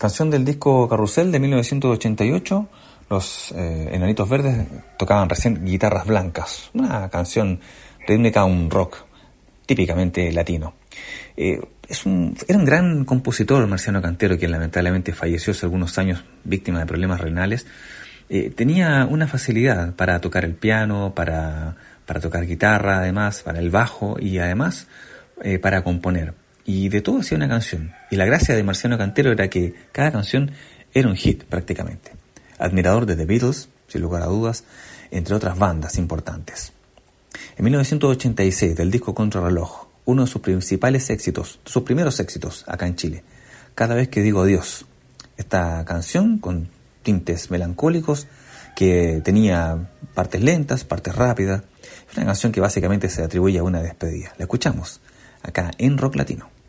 Canción del disco Carrusel de 1988. Los Enanitos Verdes tocaban recién Guitarras Blancas, una canción rítmica, un rock típicamente latino. Era un gran compositor, Marciano Cantero, quien lamentablemente falleció hace algunos años víctima de problemas renales. Tenía una facilidad para tocar el piano, para tocar guitarra, además, para el bajo y además para componer. Y de todo hacía una canción. Y la gracia de Marciano Cantero era que cada canción era un hit prácticamente. Admirador de The Beatles, sin lugar a dudas, entre otras bandas importantes. En 1986, del disco Contrarreloj, uno de sus principales éxitos, sus primeros éxitos acá en Chile, Cada vez que digo adiós. Esta canción con tintes melancólicos que tenía partes lentas, partes rápidas. Es una canción que básicamente se atribuye a una despedida. La escuchamos acá en Rock Latino.